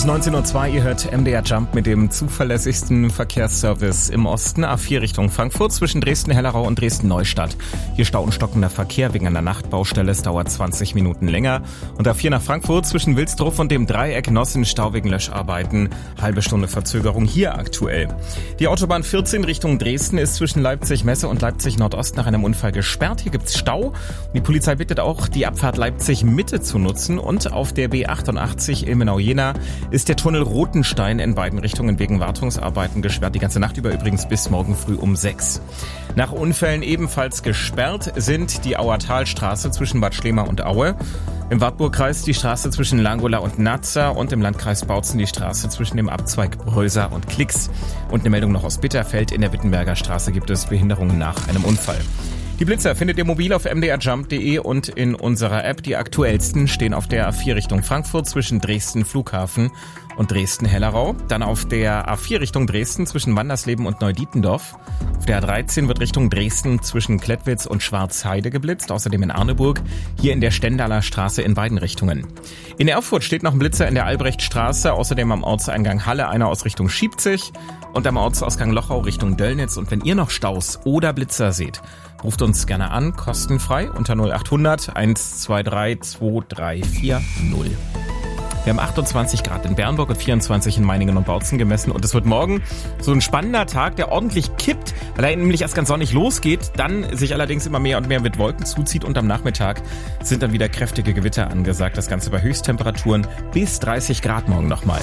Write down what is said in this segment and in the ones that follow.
ist 19:02 Uhr, ihr hört MDR Jump mit dem zuverlässigsten Verkehrsservice im Osten. A4 Richtung Frankfurt zwischen Dresden-Hellerau und Dresden-Neustadt. Hier Stau und stockender Verkehr wegen einer Nachtbaustelle. Es dauert 20 Minuten länger. Und A4 nach Frankfurt zwischen Wilsdruff und dem Dreieck Nossen Stau wegen Löscharbeiten. Halbe Stunde Verzögerung hier aktuell. Die Autobahn 14 Richtung Dresden ist zwischen Leipzig-Messe und Leipzig-Nordost nach einem Unfall gesperrt. Hier gibt's Stau. Die Polizei bittet auch, die Abfahrt Leipzig-Mitte zu nutzen. Und auf der B88 Ilmenau-Jena ist der Tunnel Rotenstein in beiden Richtungen wegen Wartungsarbeiten gesperrt. Die ganze Nacht über übrigens bis morgen früh um 6. Nach Unfällen ebenfalls gesperrt sind die Auertalstraße zwischen Bad Schlema und Aue. Im Wartburgkreis die Straße zwischen Langola und Nazza und im Landkreis Bautzen die Straße zwischen dem Abzweig Bröser und Klix. Und eine Meldung noch aus Bitterfeld. In der Wittenberger Straße gibt es Behinderungen nach einem Unfall. Die Blitzer findet ihr mobil auf mdrjump.de und in unserer App. Die aktuellsten stehen auf der A4 Richtung Frankfurt zwischen Dresden Flughafen und Dresden-Hellerau. Dann auf der A4 Richtung Dresden zwischen Wandersleben und Neudietendorf. Auf der A13 wird Richtung Dresden zwischen Klettwitz und Schwarzheide geblitzt. Außerdem in Arneburg, hier in der Stendaler Straße in beiden Richtungen. In Erfurt steht noch ein Blitzer in der Albrechtstraße. Außerdem am Ortseingang Halle einer aus Richtung Schiebzig und am Ortsausgang Lochau Richtung Döllnitz. Und wenn ihr noch Staus oder Blitzer seht, ruft uns gerne an, kostenfrei unter 0800 123 2340. Wir haben 28 Grad in Bernburg und 24 in Meiningen und Bautzen gemessen. Und es wird morgen so ein spannender Tag, der ordentlich kippt, weil er nämlich erst ganz sonnig losgeht, dann sich allerdings immer mehr und mehr mit Wolken zuzieht. Und am Nachmittag sind dann wieder kräftige Gewitter angesagt. Das Ganze bei Höchsttemperaturen bis 30 Grad morgen nochmal.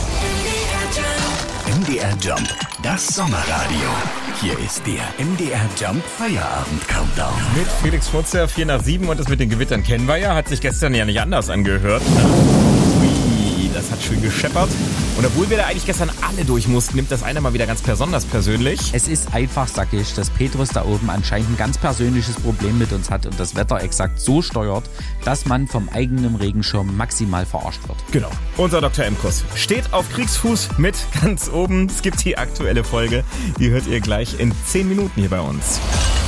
MDR Jump, das Sommerradio. Hier ist der MDR Jump Feierabend Countdown. Mit Felix Schmutzer, 4 nach 7 und das mit den Gewittern kennen wir ja. Hat sich gestern ja nicht anders angehört. Das hat schön gescheppert. Und obwohl wir da eigentlich gestern alle durch mussten, nimmt das einer mal wieder ganz besonders persönlich. Es ist einfach, sag ich, dass Petrus da oben anscheinend ein ganz persönliches Problem mit uns hat und das Wetter exakt so steuert, dass man vom eigenen Regenschirm maximal verarscht wird. Genau. Unser Dr. Emkus steht auf Kriegsfuß mit ganz oben. Es gibt die aktuelle Folge. Die hört ihr gleich in 10 Minuten hier bei uns.